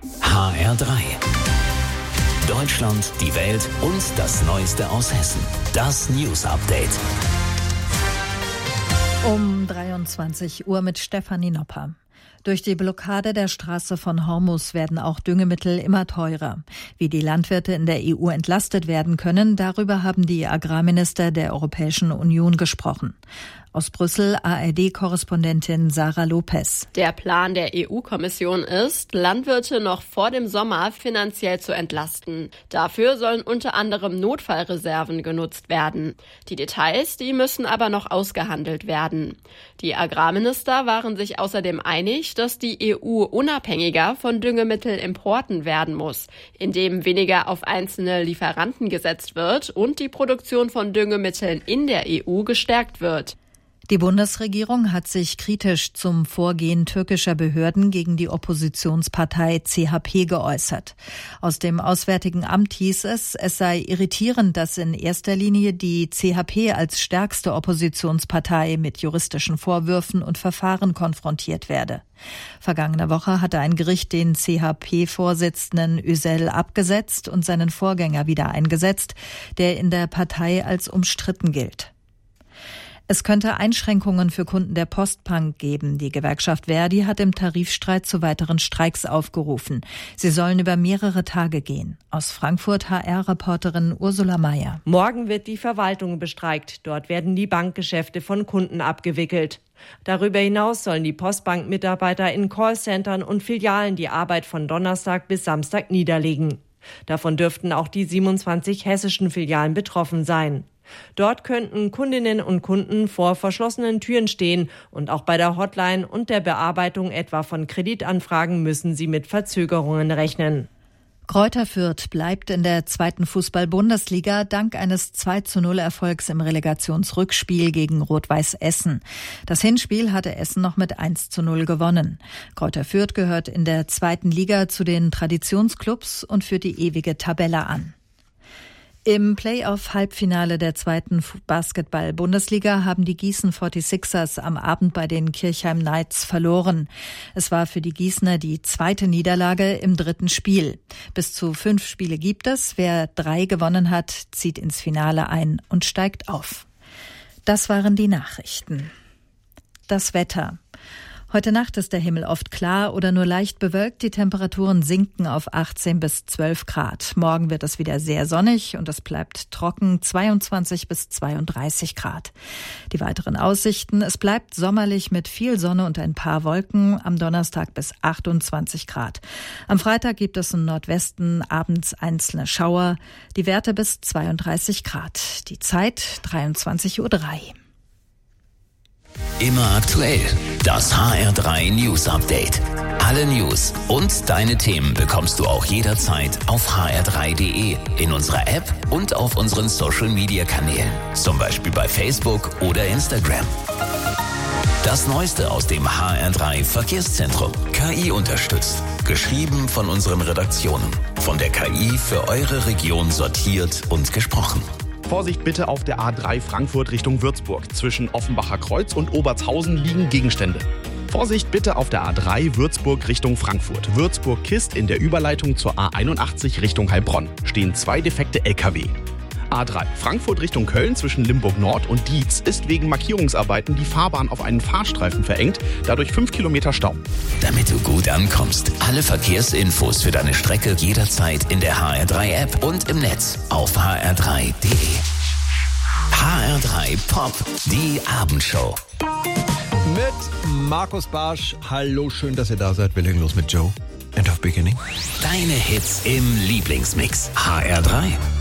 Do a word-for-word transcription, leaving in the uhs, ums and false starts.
H R drei. Deutschland, die Welt und das Neueste aus Hessen. Das News Update. Um dreiundzwanzig Uhr mit Stefanie Nopper. Durch die Blockade der Straße von Hormuz werden auch Düngemittel immer teurer. Wie die Landwirte in der E U entlastet werden können, darüber haben die Agrarminister der Europäischen Union gesprochen. Aus Brüssel A R D-Korrespondentin Sarah Lopez. Der Plan der E U-Kommission ist, Landwirte noch vor dem Sommer finanziell zu entlasten. Dafür sollen unter anderem Notfallreserven genutzt werden. Die Details, die müssen aber noch ausgehandelt werden. Die Agrarminister waren sich außerdem einig, dass die E U unabhängiger von Düngemittelimporten werden muss, indem weniger auf einzelne Lieferanten gesetzt wird und die Produktion von Düngemitteln in der E U gestärkt wird. Die Bundesregierung hat sich kritisch zum Vorgehen türkischer Behörden gegen die Oppositionspartei C H P geäußert. Aus dem Auswärtigen Amt hieß es, es sei irritierend, dass in erster Linie die C H P als stärkste Oppositionspartei mit juristischen Vorwürfen und Verfahren konfrontiert werde. Vergangene Woche hatte ein Gericht den C H P-Vorsitzenden Özel abgesetzt und seinen Vorgänger wieder eingesetzt, der in der Partei als umstritten gilt. Es könnte Einschränkungen für Kunden der Postbank geben. Die Gewerkschaft Verdi hat im Tarifstreit zu weiteren Streiks aufgerufen. Sie sollen über mehrere Tage gehen. Aus Frankfurt H R-Reporterin Ursula Mayer. Morgen wird die Verwaltung bestreikt. Dort werden die Bankgeschäfte von Kunden abgewickelt. Darüber hinaus sollen die Postbank-Mitarbeiter in Callcentern und Filialen die Arbeit von Donnerstag bis Samstag niederlegen. Davon dürften auch die siebenundzwanzig hessischen Filialen betroffen sein. Dort könnten Kundinnen und Kunden vor verschlossenen Türen stehen und auch bei der Hotline und der Bearbeitung etwa von Kreditanfragen müssen sie mit Verzögerungen rechnen. Greuther Fürth bleibt in der zweiten Fußball-Bundesliga dank eines zwei zu null Erfolgs im Relegationsrückspiel gegen Rot-Weiß Essen. Das Hinspiel hatte Essen noch mit eins zu null gewonnen. Greuther Fürth gehört in der zweiten Liga zu den Traditionsclubs und führt die ewige Tabelle an. Im Playoff-Halbfinale der zweiten Basketball-Bundesliga haben die Gießen forty-sixers am Abend bei den Kirchheim Knights verloren. Es war für die Gießener die zweite Niederlage im dritten Spiel. Bis zu fünf Spiele gibt es. Wer drei gewonnen hat, zieht ins Finale ein und steigt auf. Das waren die Nachrichten. Das Wetter. Heute Nacht ist der Himmel oft klar oder nur leicht bewölkt. Die Temperaturen sinken auf achtzehn bis zwölf Grad. Morgen wird es wieder sehr sonnig und es bleibt trocken, zweiundzwanzig bis zweiunddreißig Grad. Die weiteren Aussichten: Es bleibt sommerlich mit viel Sonne und ein paar Wolken. Am Donnerstag bis achtundzwanzig Grad. Am Freitag gibt es im Nordwesten abends einzelne Schauer. Die Werte bis zweiunddreißig Grad. Die Zeit dreiundzwanzig Uhr drei. Immer aktuell. Das H R drei News Update. Alle News und deine Themen bekommst du auch jederzeit auf h r drei punkt d e, in unserer App und auf unseren Social Media Kanälen. Zum Beispiel bei Facebook oder Instagram. Das Neueste aus dem H R drei Verkehrszentrum. K I unterstützt. Geschrieben von unseren Redaktionen. Von der K I für eure Region sortiert und gesprochen. Vorsicht bitte auf der A drei Frankfurt Richtung Würzburg. Zwischen Offenbacher Kreuz und Obertshausen liegen Gegenstände. Vorsicht bitte auf der A drei Würzburg Richtung Frankfurt. Würzburg-Kist in der Überleitung zur A einundachtzig Richtung Heilbronn. Stehen zwei defekte L K W. A drei Frankfurt Richtung Köln zwischen Limburg Nord und Dietz ist wegen Markierungsarbeiten die Fahrbahn auf einen Fahrstreifen verengt. Dadurch fünf Kilometer Stau. Damit du gut ankommst. Alle Verkehrsinfos für deine Strecke jederzeit in der H R drei App und im Netz auf h r drei punkt d e. H R drei Pop, die Abendshow. Mit Markus Barsch. Hallo, schön, dass ihr da seid. Wir legen los mit Joe. End of Beginning. Deine Hits im Lieblingsmix. H R drei.